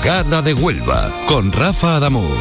Madrugada de Huelva, con Rafa Adamuz.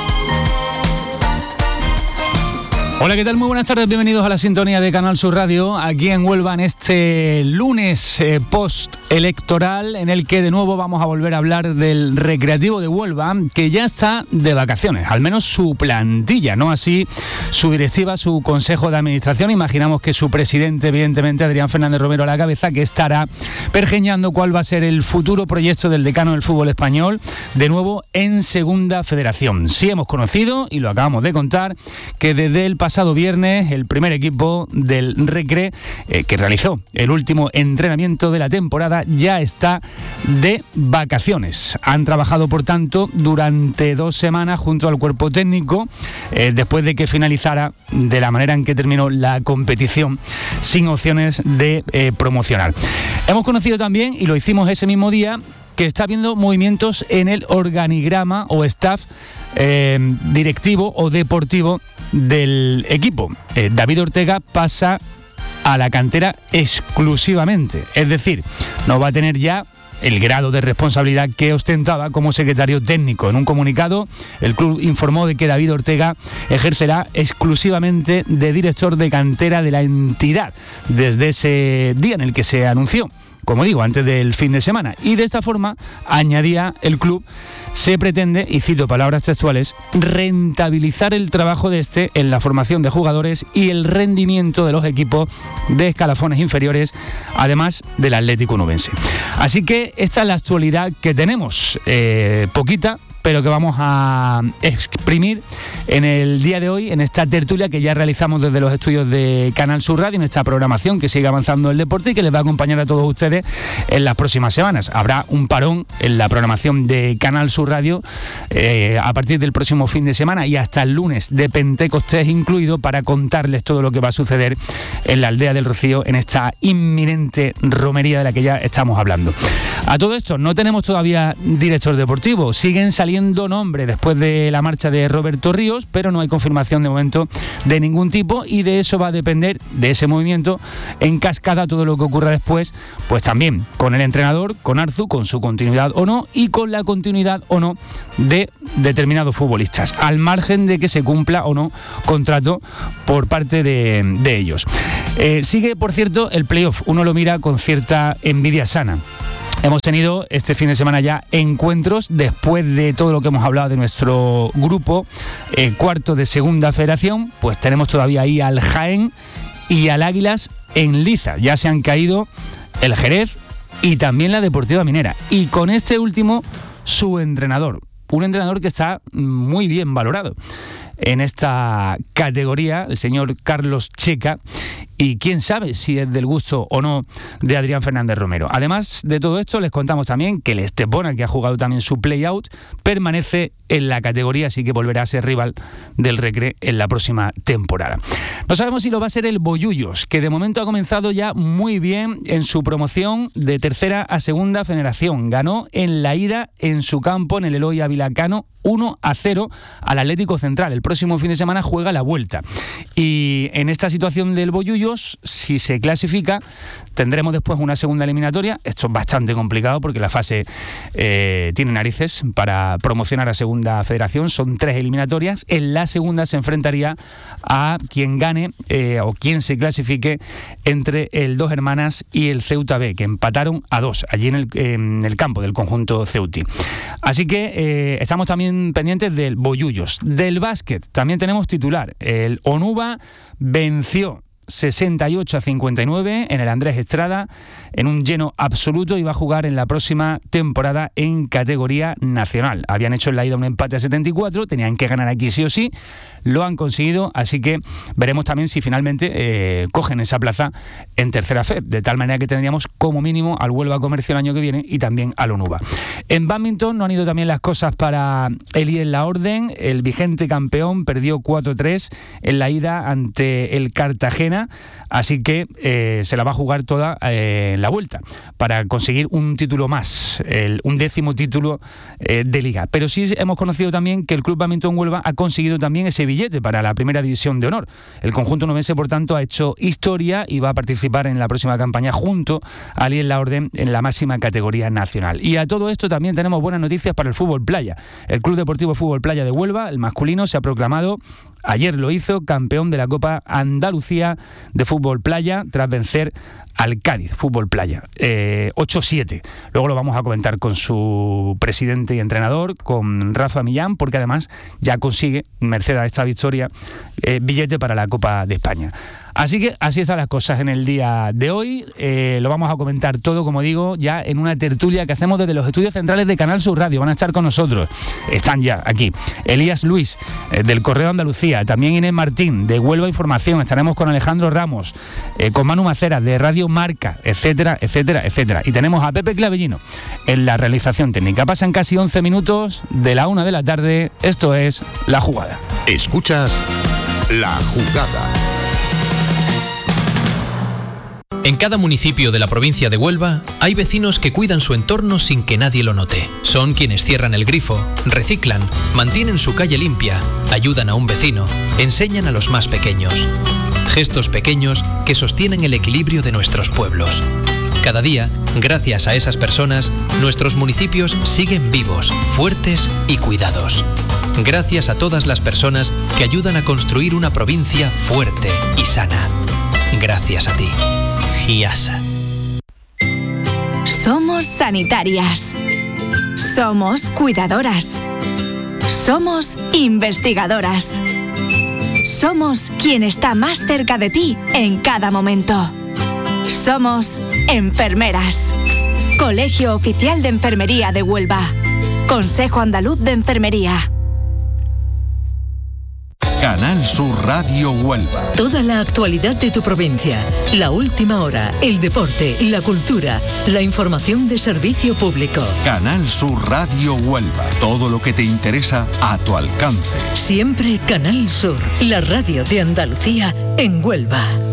Hola, ¿qué tal? Muy buenas tardes, bienvenidos a la sintonía de Canal Sur Radio, aquí en Huelva en este lunes post-electoral, en el que de nuevo vamos a volver a hablar del Recreativo de Huelva, que ya está de vacaciones, al menos su plantilla, no así su directiva, su consejo de administración. Imaginamos que su presidente, evidentemente, Adrián Fernández Romero a la cabeza, que estará pergeñando cuál va a ser el futuro proyecto del decano del fútbol español, de nuevo en Segunda Federación. Sí hemos conocido, y lo acabamos de contar, que desde el pasado viernes el primer equipo del Recre, que realizó el último entrenamiento de la temporada, ya está de vacaciones. Han trabajado, por tanto, durante 2 semanas junto al cuerpo técnico, después de que finalizara de la manera en que terminó la competición, sin opciones de promocionar. Hemos conocido también, y lo hicimos ese mismo día, que está habiendo movimientos en el organigrama o staff directivo o deportivo del equipo. David Ortega pasa a la cantera exclusivamente, es decir, no va a tener ya el grado de responsabilidad que ostentaba como secretario técnico. En un comunicado, el club informó de que David Ortega ejercerá exclusivamente de director de cantera de la entidad desde ese día en el que se anunció, como digo, antes del fin de semana. Y de esta forma, añadía el club, se pretende, y cito palabras textuales, rentabilizar el trabajo de este en la formación de jugadores y el rendimiento de los equipos de escalafones inferiores, además del Atlético Onubense. Así que esta es la actualidad que tenemos, poquita, pero que vamos a exprimir en el día de hoy, en esta tertulia que ya realizamos desde los estudios de Canal Sur Radio, en esta programación que sigue avanzando el deporte y que les va a acompañar a todos ustedes en las próximas semanas. Habrá un parón en la programación de Canal Sur Radio a partir del próximo fin de semana y hasta el lunes de Pentecostés incluido, para contarles todo lo que va a suceder en la aldea del Rocío, en esta inminente romería de la que ya estamos hablando. A todo esto, no tenemos todavía director deportivo, siguen saliendo nombres después de la marcha de Roberto Ríos, pero no hay confirmación de momento de ningún tipo, y de eso va a depender, de ese movimiento en cascada, todo lo que ocurra después, pues también con el entrenador, con Arzu, con su continuidad o no, y con la continuidad o no de determinados futbolistas, al margen de que se cumpla o no contrato por parte de ellos. Sigue, por cierto, el playoff. Uno lo mira con cierta envidia sana. Hemos tenido este fin de semana ya encuentros, después de todo lo que hemos hablado de nuestro grupo cuarto de Segunda Federación, pues tenemos todavía ahí al Jaén y al Águilas en liza. Ya se han caído el Jerez y también la Deportiva Minera. Y con este último, su entrenador. Un entrenador que está muy bien valorado en esta categoría, el señor Carlos Checa, y quién sabe si es del gusto o no de Adrián Fernández Romero. Además de todo esto, les contamos también que el Estepona, que ha jugado también su play-out, permanece en la categoría, así que volverá a ser rival del Recre en la próxima temporada. No sabemos si lo va a ser el Bollullos, que de momento ha comenzado ya muy bien en su promoción de tercera a Segunda Federación. Ganó en la ida en su campo, en el Eloy Ávila Cano, 1-0 al Atlético Central. El próximo fin de semana juega la vuelta. Y en esta situación del Bollullos, si se clasifica, tendremos después una segunda eliminatoria. Esto es bastante complicado porque la fase tiene narices para promocionar a Segunda Federación. Son 3 eliminatorias. En la segunda se enfrentaría a quien gane o quien se clasifique entre el Dos Hermanas y el Ceuta B, que empataron a 2 allí en el campo del conjunto ceuti. Así que estamos también pendientes del Bollullos. Del básquet también tenemos titular. El Onuba venció 68-59 en el Andrés Estrada, en un lleno absoluto, y va a jugar en la próxima temporada en categoría nacional. Habían hecho en la ida un empate a 74, tenían que ganar aquí sí o sí, lo han conseguido, así que veremos también si finalmente cogen esa plaza en tercera fe, de tal manera que tendríamos como mínimo al Huelva Comercio el año que viene y también al Onuba. En bádminton no han ido también las cosas para Eli en la orden. El vigente campeón perdió 4-3 en la ida ante el Cartagena, Arena, así que se la va a jugar toda en la vuelta para conseguir un título más, un 10º título de Liga. Pero sí hemos conocido también que el Club Badminton Huelva ha conseguido también ese billete para la Primera División de Honor. El conjunto nubense, por tanto, ha hecho historia y va a participar en la próxima campaña junto a Aliel Laorden en la máxima categoría nacional. Y a todo esto también tenemos buenas noticias para el fútbol playa. El Club Deportivo Fútbol Playa de Huelva, el masculino, se ha proclamado, ayer lo hizo, campeón de la Copa Andalucía de Fútbol Playa tras vencer al Cádiz Fútbol Playa, 8-7. Luego lo vamos a comentar con su presidente y entrenador, con Rafa Millán, porque además ya consigue, merced a esta victoria, billete para la Copa de España. Así que así están las cosas en el día de hoy. Lo vamos a comentar todo, como digo, ya en una tertulia que hacemos desde los estudios centrales de Canal Sur Radio. Van a estar con nosotros, están ya aquí, Elías Luis, del Correo de Andalucía, también Inés Martín, de Huelva Información, estaremos con Alejandro Ramos, con Manu Maceras, de Radio Marca, etcétera, etcétera, etcétera. Y tenemos a Pepe Clavellino en la realización técnica. Pasan casi 11 minutos de la 1 de la tarde. Esto es La Jugada. Escuchas La Jugada. En cada municipio de la provincia de Huelva hay vecinos que cuidan su entorno sin que nadie lo note. Son quienes cierran el grifo, reciclan, mantienen su calle limpia, ayudan a un vecino, enseñan a los más pequeños. Gestos pequeños que sostienen el equilibrio de nuestros pueblos. Cada día, gracias a esas personas, nuestros municipios siguen vivos, fuertes y cuidados. Gracias a todas las personas que ayudan a construir una provincia fuerte y sana. Gracias a ti. GIASA. Somos sanitarias. Somos cuidadoras. Somos investigadoras. Somos quien está más cerca de ti en cada momento. Somos enfermeras. Colegio Oficial de Enfermería de Huelva. Consejo Andaluz de Enfermería. Canal Sur Radio Huelva. Toda la actualidad de tu provincia, la última hora, el deporte, la cultura, la información de servicio público. Canal Sur Radio Huelva. Todo lo que te interesa a tu alcance. Siempre Canal Sur, la radio de Andalucía en Huelva.